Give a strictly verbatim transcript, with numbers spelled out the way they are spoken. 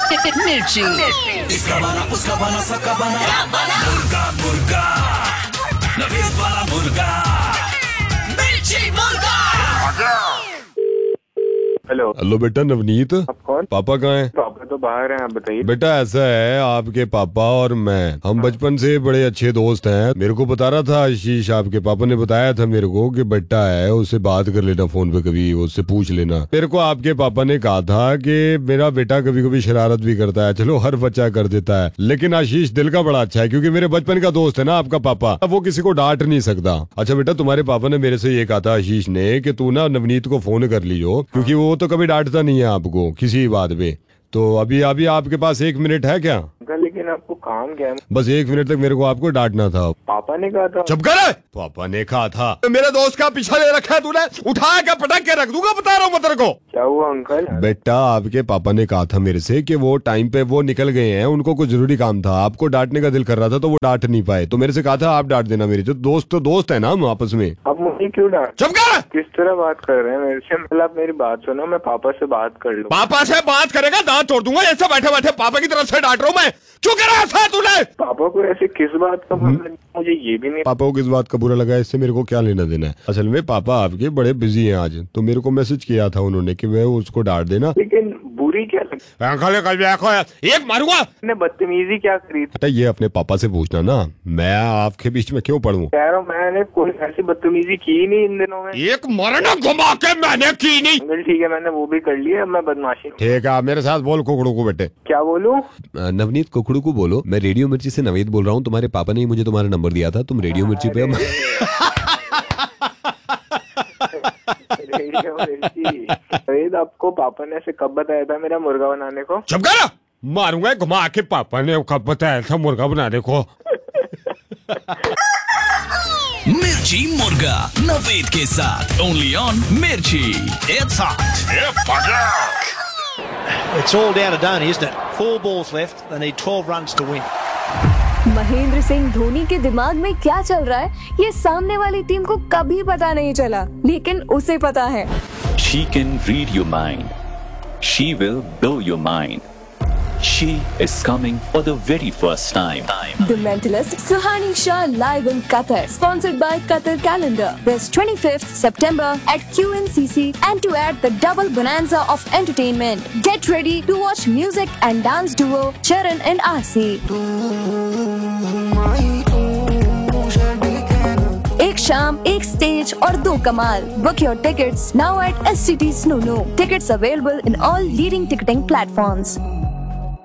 मिर्ची। इसका बना उसका बना सबका बना मुर्गा मुर्गा नवीद वाला मुर्गा मिर्ची मुर्गा। हेलो हेलो बेटा नवनीत, आप कौन? पापा कहाँ हैं? पापा तो बाहर हैं, आप बताइए। बेटा ऐसा है, आपके पापा और मैं हम बचपन से बड़े अच्छे दोस्त हैं। मेरे को बता रहा था आशीष, आपके पापा ने बताया था मेरे को कि बेटा है, उससे बात कर लेना फोन पे, कभी उससे पूछ लेना। मेरे को आपके पापा ने कहा था कि मेरा बेटा कभी कभी शरारत भी करता है, चलो हर बच्चा कर देता है, लेकिन आशीष दिल का बड़ा अच्छा है, क्योंकि मेरे बचपन का दोस्त है ना आपका पापा, वो किसी को डांट नहीं सकता। अच्छा बेटा, तुम्हारे पापा ने मेरे से ये कहा था आशीष ने कि तू ना नवनीत को फोन कर लियो, क्योंकि वो तो कभी डांटता नहीं है आपको किसी बात पे। तो अभी अभी आपके पास एक मिनट है क्या? लेकिन आपको काम क्या है? बस एक मिनट तक मेरे को आपको डांटना था। पापा ने कहा था। चुप कर। पापा ने कहा था। मेरे दोस्त का पीछा ले रखा है तूने, उठा के पटक के रख दूंगा, बता रहा हूँ मैं तेरे को। क्या हुआ अंकल? बेटा आपके पापा ने कहा था मेरे से कि वो टाइम पे वो निकल गए हैं, उनको कुछ जरूरी काम था, आपको डांटने का दिल कर रहा था तो वो डांट नहीं पाए, तो मेरे से कहा था आप डांट देना। मेरी तो दोस्त तो दोस्त है ना हम आपस में। अब मुझे क्यों डांट? चुप कर। किस तरह बात कर रहे हैं मेरे से? मतलब आप मेरी बात सुनो, मैं पापा से बात कर लूँ। पापा से बात करेगा दांत तोड़ दूंगा, ऐसे बैठे बैठे पापा की तरफ से डांट रहा हूँ मैं। क्यों करा ऐसा तूने? पापा को ऐसे किस बात का मतलब, मुझे ये भी नहीं। पापा को किस बात का बुरा लगा, इससे मेरे को क्या लेना देना है? असल में पापा आपके बड़े बिजी हैं आज, तो मेरे को मैसेज किया था उन्होंने कि मैं उसको डांट देना। लेकिन बुरी क्या लगी? एक मारूंगा। मैंने बदतमीजी क्या करी? बेटा ये अपने पापा से पूछना ना, मैं आपके बीच में क्यों पढ़ूं? कह रहा हूँ मैंने कोई ऐसी बदतमीजी की नहीं इन दिनों में। एक मरना घुमा के मैंने की नहीं। अंकल ठीक है, मैंने वो भी कर लिया, अब मैं बदमाशी। ठीक है, मेरे साथ बोल कुकड़ू को बेटे। क्या बोलूं? नवनीत कुकड़ू को बोलो, मैं रेडियो मिर्ची से नवीद बोल रहा हूँ, तुम्हारे पापा ने मुझे तुम्हारा नंबर दिया था, तुम रेडियो मिर्ची पे। रेडियो मिर्ची आपको पापा ने ऐसे कब बताया था मेरा मुर्गा बनाने को? चुप कर। मारूंगा घुमा के, पापा ने कब बताया था मुर्गा बनाने को? मिर्ची मुर्गा नवीद के साथ ओनली ऑन मिर्ची। It's hot. It's all down to Dhoni, isn't it? Four balls left. They need twelve runs to win. Mahendra Singh Dhoni के दिमाग में क्या चल रहा है, ये सामने वाली टीम को कभी पता नहीं चला, लेकिन उसे पता है। She can read your mind. She will blow your mind. She is coming for the very first time. The Mentalist Suhani Shah live in Qatar, sponsored by Qatar Calendar. This twenty-fifth September at Q N C C, and to add the double bonanza of entertainment. Get ready to watch music and dance duo Charan and Aasi. एक शाम, एक stage और दो कमाल. Book your tickets now at S C T Snoo. Tickets available in all leading ticketing platforms.